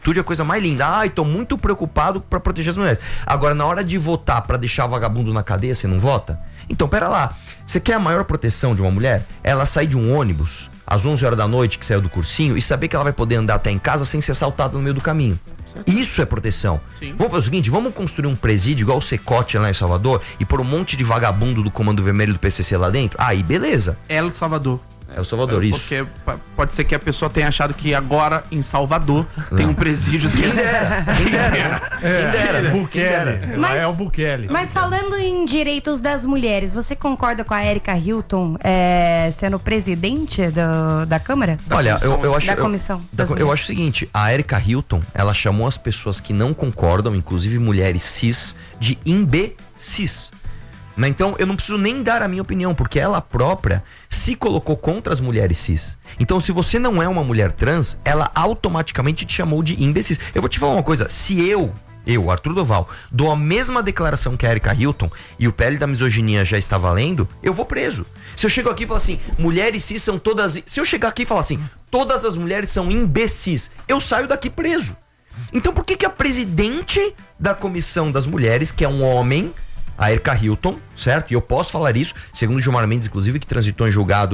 Tudo é a coisa mais linda. Ai, tô muito preocupado pra proteger as mulheres. Agora, na hora de votar pra deixar vagabundo na cadeia, você não vota? Então, pera lá. Você quer a maior proteção de uma mulher? Ela sair de um ônibus às 11 horas da noite, que saiu do cursinho, e saber que ela vai poder andar até em casa sem ser assaltada no meio do caminho. Isso é proteção. Sim. Vamos fazer o seguinte, vamos construir um presídio igual o Secote lá em Salvador e pôr um monte de vagabundo do Comando Vermelho do PCC lá dentro? Aí, beleza. El Salvador. É o Salvador, isso. Porque pode ser que a pessoa tenha achado que agora em Salvador tem um presídio desse. Quem dera. Bukele. Lá é o Bukele. Mas falando em direitos das mulheres, você concorda com a Erika Hilton sendo presidente da Câmara? Olha, eu acho... Da comissão. Eu acho o seguinte, a Erika Hilton, ela chamou as pessoas que não concordam, inclusive mulheres cis, de imbecis. Então eu não preciso nem dar a minha opinião, porque ela própria se colocou contra as mulheres cis. Então se você não é uma mulher trans, ela automaticamente te chamou de imbecis. Eu vou te falar uma coisa, se eu, Arthur Doval, dou a mesma declaração que a Erika Hilton e o PL da misoginia já está valendo, eu vou preso. Se eu chego aqui e falo assim, mulheres cis são todas... Se eu chegar aqui e falar assim, todas as mulheres são imbecis, eu saio daqui preso. Então por que a presidente da Comissão das Mulheres, que é um homem... a Erika Hilton, certo? E eu posso falar isso, segundo o Gilmar Mendes, inclusive, que transitou em julgado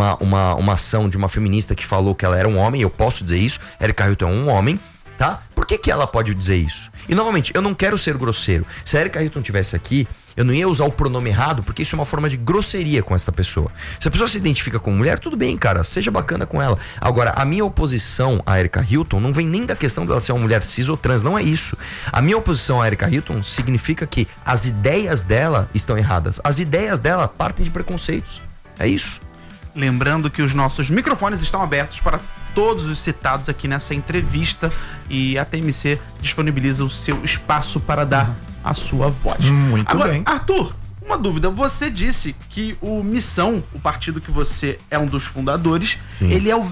uma ação de uma feminista que falou que ela era um homem, eu posso dizer isso, Erika Hilton é um homem, tá? Por que ela pode dizer isso? E, novamente, eu não quero ser grosseiro. Se a Erika Hilton estivesse aqui, eu não ia usar o pronome errado, porque isso é uma forma de grosseria com essa pessoa. Se a pessoa se identifica como mulher, tudo bem, cara, seja bacana com ela. Agora, a minha oposição à Erika Hilton não vem nem da questão dela ser uma mulher cis ou trans, não é isso. A minha oposição à Erika Hilton significa que as ideias dela estão erradas. As ideias dela partem de preconceitos. É isso. Lembrando que os nossos microfones estão abertos para todos os citados aqui nessa entrevista e a TMC disponibiliza o seu espaço para dar a sua voz. Muito Agora, bem. Arthur, uma dúvida. Você disse que o Missão, o partido que você é um dos fundadores, Sim. ele é o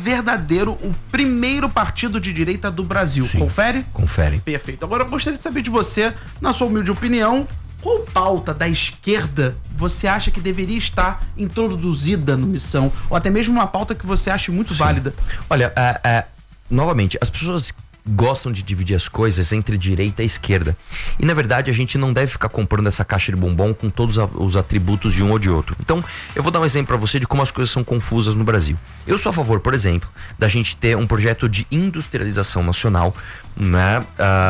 primeiro partido de direita do Brasil. Sim. Confere? Confere. Perfeito. Agora eu gostaria de saber de você, na sua humilde opinião, qual pauta da esquerda você acha que deveria estar introduzida no Missão? Ou até mesmo uma pauta que você acha muito válida? Olha, novamente, as pessoas gostam de dividir as coisas entre direita e esquerda. E, na verdade, a gente não deve ficar comprando essa caixa de bombom com todos os atributos de um ou de outro. Então, eu vou dar um exemplo para você de como as coisas são confusas no Brasil. Eu sou a favor, por exemplo, da gente ter um projeto de industrialização nacional, né,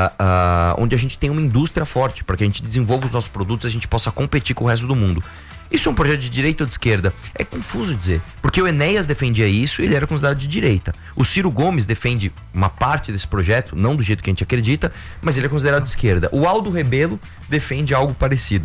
onde a gente tem uma indústria forte, para que a gente desenvolva os nossos produtos e a gente possa competir com o resto do mundo. Isso é um projeto de direita ou de esquerda? É confuso dizer, porque o Enéas defendia isso e ele era considerado de direita. O Ciro Gomes defende uma parte desse projeto, não do jeito que a gente acredita, mas ele é considerado de esquerda. O Aldo Rebelo defende algo parecido.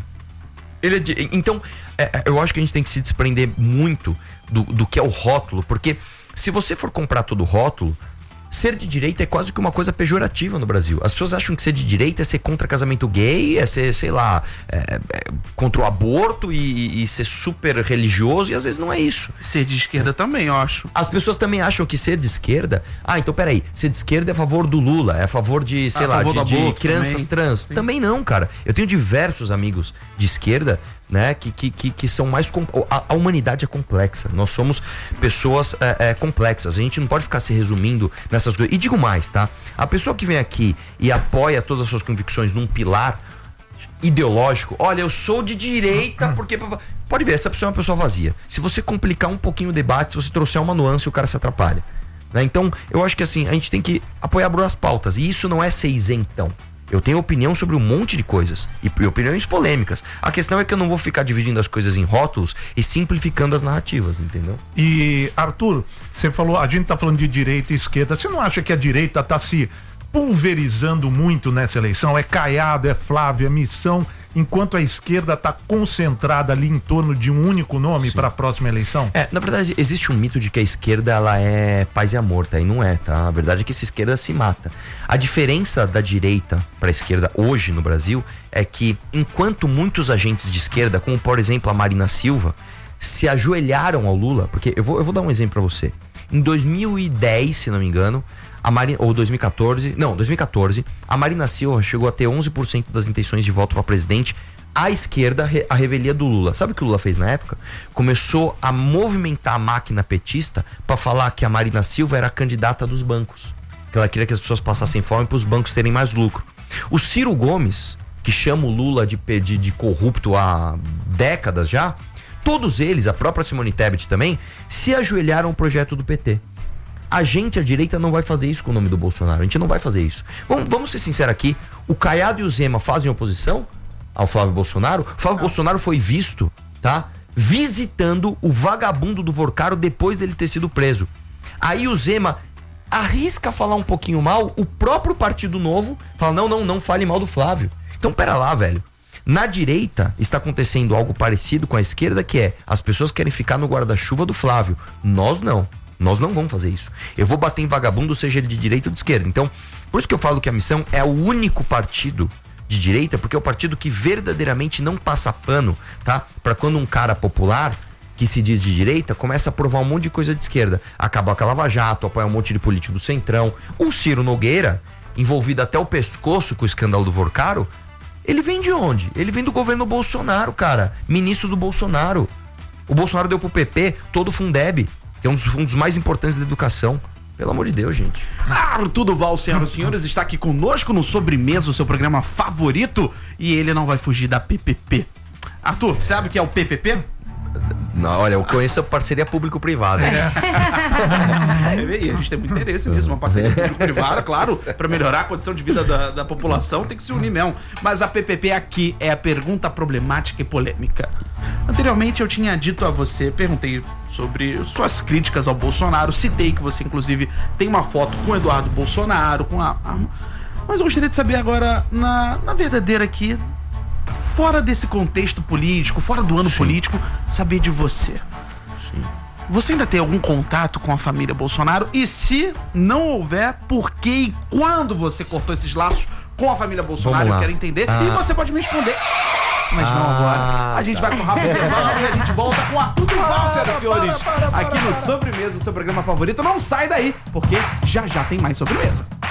Então, eu acho que a gente tem que se desprender muito do que é o rótulo, porque se você for comprar todo o rótulo, ser de direita é quase que uma coisa pejorativa no Brasil. As pessoas acham que ser de direita é ser contra casamento gay, é ser, sei lá, contra o aborto e ser super religioso, e às vezes não é isso. Ser de esquerda também, eu acho. As pessoas também acham que ser de esquerda... então peraí, ser de esquerda é a favor do Lula, é a favor de, sei lá, de crianças também. Trans. Sim. Também não, cara. Eu tenho diversos amigos de esquerda, né, que são mais... A humanidade é complexa. Nós somos pessoas complexas. A gente não pode ficar se resumindo nessas coisas. E digo mais, tá? A pessoa que vem aqui e apoia todas as suas convicções num pilar ideológico, olha, eu sou de direita porque... Pode ver, essa pessoa é uma pessoa vazia. Se você complicar um pouquinho o debate, se você trouxer uma nuance, o cara se atrapalha. Né? Então, eu acho que assim, a gente tem que apoiar as pautas. E isso não é ser isentão. Eu tenho opinião sobre um monte de coisas e opiniões polêmicas. A questão é que eu não vou ficar dividindo as coisas em rótulos e simplificando as narrativas, entendeu? E, Arthur, você falou, a gente tá falando de direita e esquerda. Você não acha que a direita tá se pulverizando muito nessa eleição? É Caiado, é Flávio, é Missão, enquanto a esquerda está concentrada ali em torno de um único nome para a próxima eleição? Na verdade, existe um mito de que a esquerda ela é paz e amor, tá? E não é, tá? A verdade é que essa esquerda se mata. A diferença da direita para a esquerda hoje no Brasil é que, enquanto muitos agentes de esquerda, como por exemplo a Marina Silva, se ajoelharam ao Lula, porque eu vou dar um exemplo para você. Em 2010, se não me engano, ou 2014, a Marina Silva chegou a ter 11% das intenções de voto para presidente. À esquerda, a revelia do Lula. Sabe o que o Lula fez na época? Começou a movimentar a máquina petista para falar que a Marina Silva era a candidata dos bancos. que ela queria que as pessoas passassem fome para os bancos terem mais lucro. O Ciro Gomes, que chama o Lula de corrupto há décadas já, todos eles, a própria Simone Tebet também, se ajoelharam ao projeto do PT. A gente, a direita, não vai fazer isso com o nome do Bolsonaro. A gente não vai fazer isso. Vamos ser sinceros aqui. O Caiado e o Zema fazem oposição ao Flávio Bolsonaro. O Flávio Bolsonaro foi visto, tá, visitando o vagabundo do Vorcaro depois dele ter sido preso. Aí o Zema arrisca falar um pouquinho mal, o próprio Partido Novo fala, não fale mal do Flávio. Então, pera lá, velho. Na direita está acontecendo algo parecido com a esquerda, que é, as pessoas querem ficar no guarda-chuva do Flávio. Nós não vamos fazer isso. Eu vou bater em vagabundo, seja ele de direita ou de esquerda. Então, por isso que eu falo que a Missão é o único partido de direita, porque é o partido que verdadeiramente não passa pano, tá? Pra quando um cara popular, que se diz de direita, começa a aprovar um monte de coisa de esquerda. Acabar com a Lava Jato, apoiar um monte de político do Centrão. O Ciro Nogueira, envolvido até o pescoço com o escândalo do Vorcaro, ele vem de onde? Ele vem do governo Bolsonaro, cara. Ministro do Bolsonaro. O Bolsonaro deu pro PP todo o Fundeb, que é um dos mais importantes da educação. Pelo amor de Deus, gente. Arthur Duval, senhoras e senhores, está aqui conosco no Sobremesa, o seu programa favorito, e ele não vai fugir da PPP. Arthur, sabe o que é o PPP? Não, olha, eu conheço a parceria público-privada. E a gente tem muito interesse nisso, uma parceria público-privada, claro, para melhorar a condição de vida da população, tem que se unir mesmo. Mas a PPP aqui é a pergunta problemática e polêmica. Anteriormente eu tinha dito a você, perguntei sobre suas críticas ao Bolsonaro, citei que você inclusive tem uma foto com o Eduardo Bolsonaro, com a arma. Mas eu gostaria de saber agora, na verdadeira aqui, fora desse contexto político, fora do ano político, saber de você. Sim. Você ainda tem algum contato com a família Bolsonaro? E se não houver, por que e quando você cortou esses laços com a família Bolsonaro? Eu quero entender. E você pode me responder. Mas não agora. A gente vai pro rápido intervalo e a gente volta com Arthur Duval, senhoras e senhores. Aqui no Sobremesa, o seu programa favorito. Não sai daí, porque já tem mais Sobremesa.